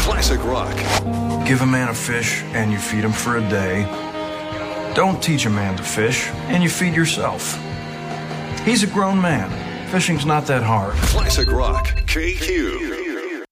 Classic rock. Give a man a fish and you feed him for a day. Don't teach a man to fish and you feed yourself. He's a grown man. Fishing's not that hard. Classic rock. KQ.